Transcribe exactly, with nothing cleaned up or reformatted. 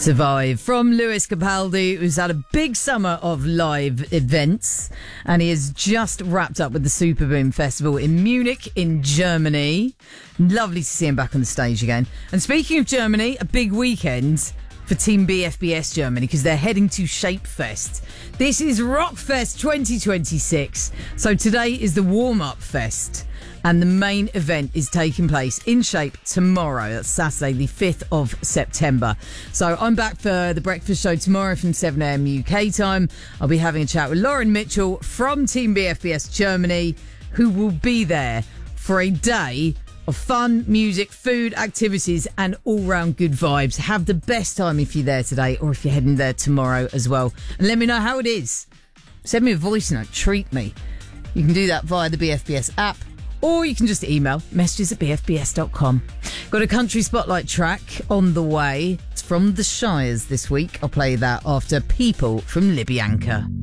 Survive from Lewis Capaldi, who's had a big summer of live events, and he has just wrapped up with the Superboom Festival in Munich in Germany. Lovely to see him back on the stage again. And speaking of Germany, a big weekend for Team B F B S Germany because they're heading to Shapefest. This is Rockfest twenty twenty-six. So today is the warm-up fest. And the main event is taking place in Shape tomorrow. That's Saturday, the fifth of September. So I'm back for the breakfast show tomorrow from seven a.m. U K time. I'll be having a chat with Lauren Mitchell from Team B F B S Germany, who will be there for a day of fun, music, food, activities, and all-round good vibes. Have the best time if you're there today or if you're heading there tomorrow as well. And let me know how it is. Send me a voice note. Treat me. You can do that via the B F B S app. Or you can just email messages at b f b s dot com. Got a country spotlight track on the way. It's from the Shires this week. I'll play that after People from Libyanka.